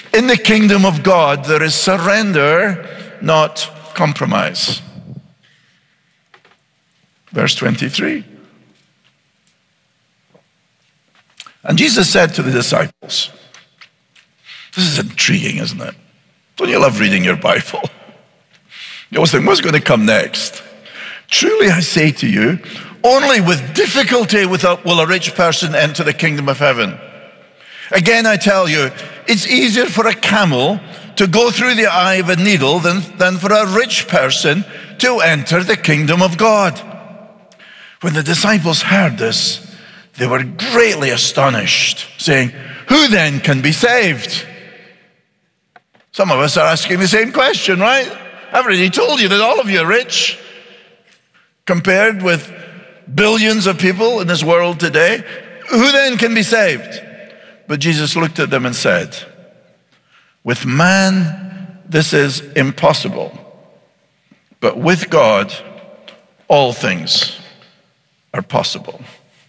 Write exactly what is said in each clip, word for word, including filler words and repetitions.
In the kingdom of God, there is surrender, not compromise. Verse twenty-three. And Jesus said to the disciples, this is intriguing, isn't it? Don't you love reading your Bible? You always think, what's going to come next? Truly I say to you, only with difficulty will a rich person enter the kingdom of heaven. Again, I tell you, it's easier for a camel to go through the eye of a needle than, than for a rich person to enter the kingdom of God. When the disciples heard this, they were greatly astonished, saying, who then can be saved? Some of us are asking the same question, right? I've already told you that all of you are rich compared with billions of people in this world today. Who then can be saved? But Jesus looked at them and said, with man, this is impossible. But with God, all things are possible.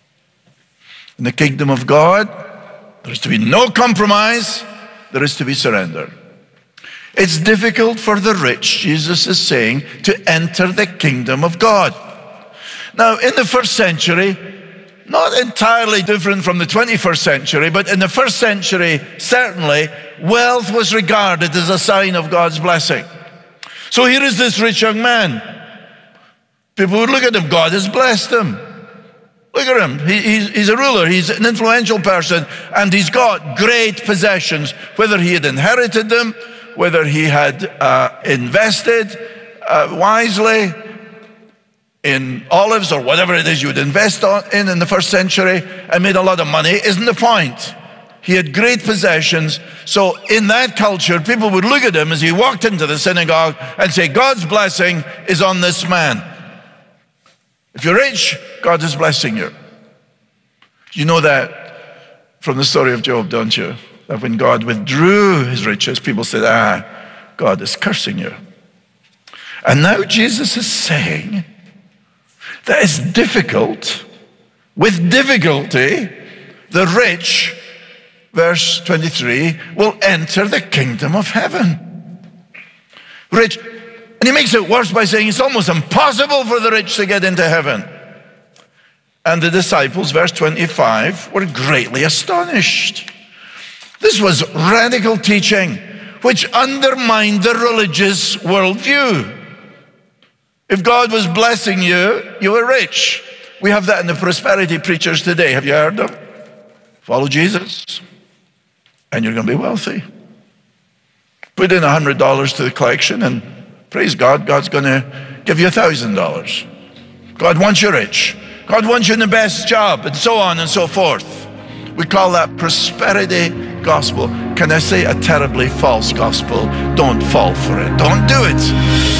In the kingdom of God, there is to be no compromise. There is to be surrender. It's difficult for the rich, Jesus is saying, to enter the kingdom of God. Now, in the first century, not entirely different from the twenty-first century, but in the first century, certainly, wealth was regarded as a sign of God's blessing. So here is this rich young man. People would look at him. God has blessed him. Look at him. He, he's, he's a ruler. He's an influential person, and he's got great possessions, whether he had inherited them, whether he had uh, invested uh, wisely in olives or whatever it is you would invest in in the first century and made a lot of money, isn't the point. He had great possessions. So in that culture, people would look at him as he walked into the synagogue and say, God's blessing is on this man. If you're rich, God is blessing you. You know that from the story of Job, don't you? That when God withdrew his riches, people said, ah, God is cursing you. And now Jesus is saying that it's difficult, with difficulty, the rich, verse twenty-three, will enter the kingdom of heaven. Rich, and he makes it worse by saying it's almost impossible for the rich to get into heaven. And the disciples, verse twenty-five, were greatly astonished. This was radical teaching which undermined the religious worldview. If God was blessing you, you were rich. We have that in the prosperity preachers today. Have you heard them? Follow Jesus, and you're going to be wealthy. Put in one hundred dollars to the collection, and praise God, God's going to give you one thousand dollars. God wants you rich. God wants you in the best job, and so on and so forth. We call that prosperity gospel. Can I say a terribly false gospel? Don't fall for it. Don't do it.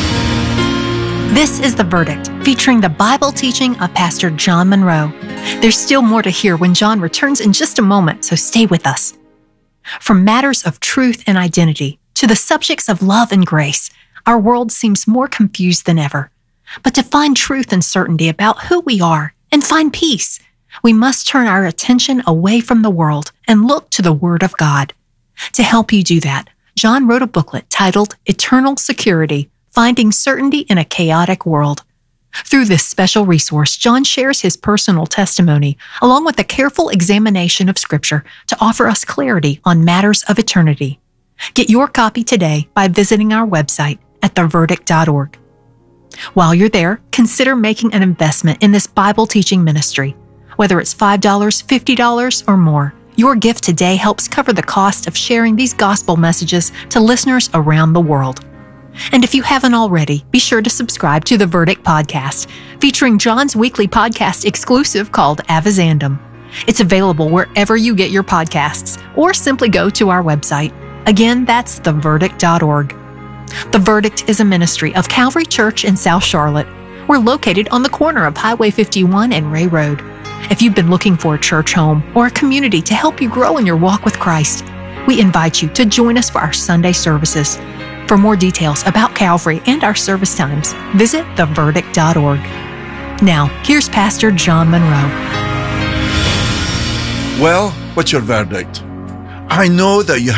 This is The Verdict, featuring the Bible teaching of Pastor John Monroe. There's still more to hear when John returns in just a moment, so stay with us. From matters of truth and identity to the subjects of love and grace, our world seems more confused than ever. But to find truth and certainty about who we are and find peace, we must turn our attention away from the world and look to the Word of God. To help you do that, John wrote a booklet titled Eternal Security, Finding Certainty in a Chaotic World. Through this special resource, John shares his personal testimony along with a careful examination of Scripture to offer us clarity on matters of eternity. Get your copy today by visiting our website at the verdict dot org. While you're there, consider making an investment in this Bible teaching ministry. Whether it's five dollars, fifty dollars, or more, your gift today helps cover the cost of sharing these gospel messages to listeners around the world. And if you haven't already, be sure to subscribe to The Verdict Podcast, featuring John's weekly podcast exclusive called Avizandum. It's available wherever you get your podcasts, or simply go to our website. Again, that's the verdict dot org. The Verdict is a ministry of Calvary Church in South Charlotte. We're located on the corner of Highway fifty-one and Ray Road. If you've been looking for a church home or a community to help you grow in your walk with Christ, we invite you to join us for our Sunday services. For more details about Calvary and our service times, visit the verdict dot org. Now, here's Pastor John Monroe. Well, what's your verdict? I know that you